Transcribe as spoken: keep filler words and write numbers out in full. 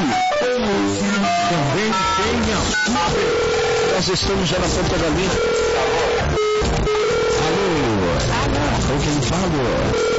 Também tem a... Nós estamos já na ponta da linha. Alô? Alô? Alô? Quem fala?